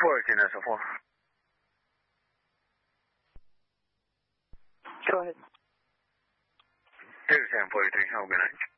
Working as a 4. Go ahead. 3743, have a good night.